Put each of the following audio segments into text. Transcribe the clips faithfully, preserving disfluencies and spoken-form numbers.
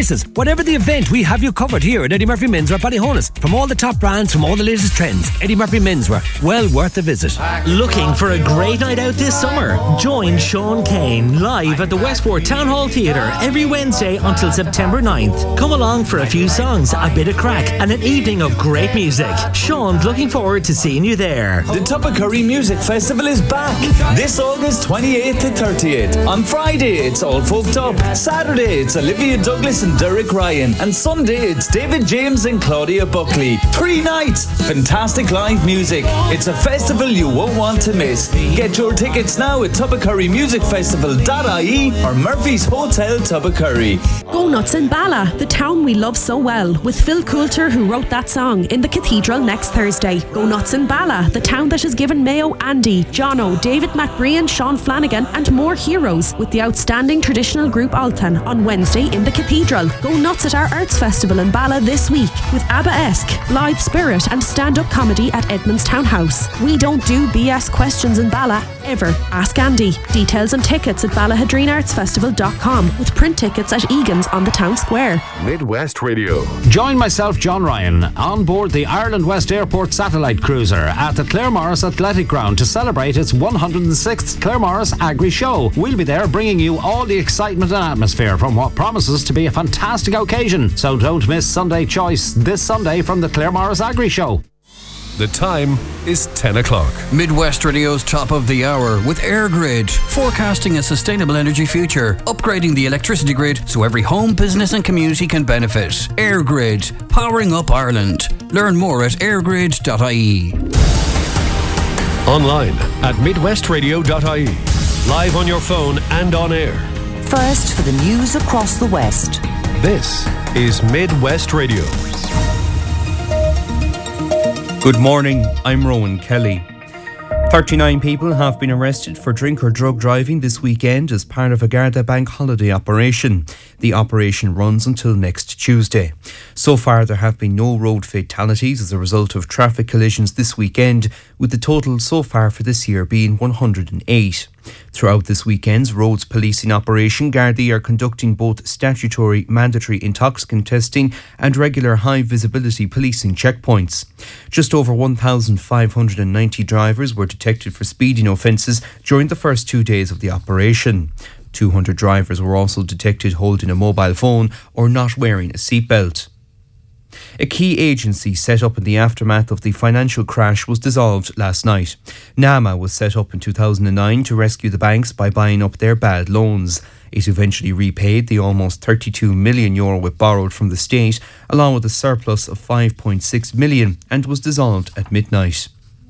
choices. Whatever the event, we have you covered here at Eddie Murphy Menswear Ballyhonus. From all the top brands, from all the latest trends, Eddie Murphy Menswear, well worth a visit. Looking for a great night out this summer? Join Sean Kane live at the Westport Town Hall Theatre every Wednesday until September ninth. Come along for a few songs, a bit of crack, and an evening of great music. Sean's looking forward to seeing you there. The Tuppacurry Music Festival is back this August twenty-eighth to thirtieth. On Friday, it's All Folked Up. Saturday, it's Olivia Douglas and Derek Ryan. And Sunday, it's David James and Claudia Buckley. Three nights, fantastic live music. It's a festival you won't want to miss. Get your tickets now at tuppacurry music festival dot I E or Murphy's Hotel Tuppacurry. Go Nuts in Bala, the town we love so well, with Phil Coulter, who wrote that song, in the Cathedral next Thursday. Go Nuts in Bala, the town that has given Mayo, Andy, Jono, David McBrien, Sean Flanagan and more heroes, with the outstanding traditional group Altan on Wednesday in the Cathedral. Go nuts at our Arts Festival in Bala this week with ABBA-esque, Blythe Spirit and stand-up comedy at Edmonds Town House. We don't do B S questions in Bala, ever. Ask Andy. Details and tickets at ballahadreen arts festival dot com, with print tickets at Egan's on the town square. Midwest Radio. Join myself, John Ryan, on board the Ireland West Airport satellite cruiser at the Claremorris Athletic Ground to celebrate its one hundred sixth Claremorris Agri Show. We'll be there bringing you all the excitement and atmosphere from what promises to be a fantastic occasion. So don't miss Sunday Choice this Sunday from the Claremorris Agri Show. The time is ten o'clock. Midwest Radio's top of the hour with EirGrid, forecasting a sustainable energy future, upgrading the electricity grid so every home, business and community can benefit. EirGrid, powering up Ireland. Learn more at air grid dot I E. Online at midwest radio dot I E. Live on your phone and on air. First for the news across the West. This is Midwest Radio. Good morning, I'm Rowan Kelly. thirty-nine people have been arrested for drink or drug driving this weekend as part of a Garda bank holiday operation. The operation runs until next Tuesday. So far, there have been no road fatalities as a result of traffic collisions this weekend, with the total so far for this year being one hundred eight. Throughout this weekend's roads policing operation, Gardaí are conducting both statutory mandatory intoxicant testing and regular high visibility policing checkpoints. Just over one thousand five hundred ninety drivers were detected for speeding offences during the first two days of the operation. two hundred drivers were also detected holding a mobile phone or not wearing a seatbelt. A key agency set up in the aftermath of the financial crash was dissolved last night. NAMA was set up in two thousand nine to rescue the banks by buying up their bad loans. It eventually repaid the almost thirty-two million euro it borrowed from the state, along with a surplus of five point six million, and was dissolved at midnight.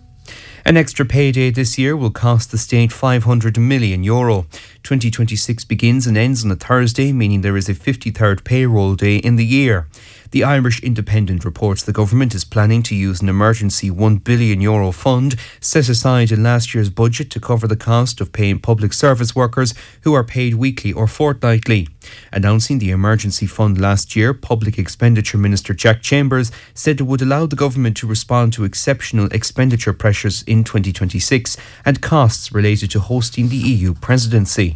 An extra payday this year will cost the state five hundred million euro. twenty twenty-six begins and ends on a Thursday, meaning there is a fifty-third payroll day in the year. The Irish Independent reports the government is planning to use an emergency one billion euro fund set aside in last year's budget to cover the cost of paying public service workers who are paid weekly or fortnightly. Announcing the emergency fund last year, Public Expenditure Minister Jack Chambers said it would allow the government to respond to exceptional expenditure pressures in twenty twenty-six and costs related to hosting the E U presidency.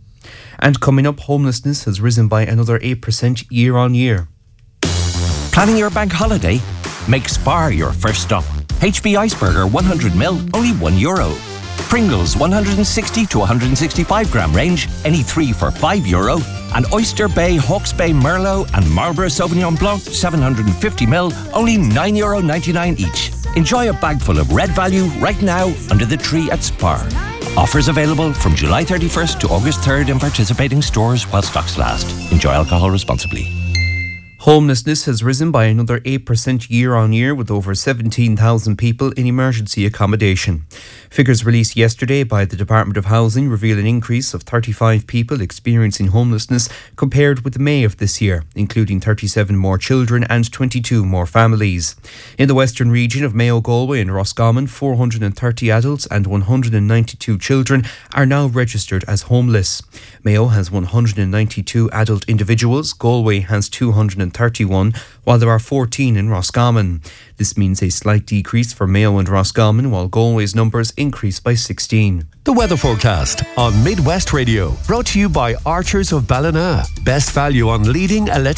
And coming up, homelessness has risen by another eight percent year on year. Planning your bank holiday? Make Spar your first stop. H B Iceberger one hundred mil, only one euro. Pringles one hundred sixty to one hundred sixty-five gram range, any three for five euro. And Oyster Bay, Hawke's Bay Merlot and Marlborough Sauvignon Blanc seven hundred fifty mil, only nine euro ninety-nine each. Enjoy a bag full of red value right now under the tree at Spar. Offers available from July thirty-first to August third in participating stores while stocks last. Enjoy alcohol responsibly. Homelessness has risen by another eight percent year on year, with over seventeen thousand people in emergency accommodation. Figures released yesterday by the Department of Housing reveal an increase of thirty-five people experiencing homelessness compared with May of this year, including thirty-seven more children and twenty-two more families. In the western region of Mayo, Galway and Roscommon, four hundred thirty adults and one hundred ninety-two children are now registered as homeless. Mayo has one hundred ninety-two adult individuals, Galway has two hundred thirty-one, while there are fourteen in Roscommon. This means a slight decrease for Mayo and Roscommon, while Galway's numbers increase by sixteen. The weather forecast on Midwest Radio, brought to you by Archers of Ballina. Best value on leading electric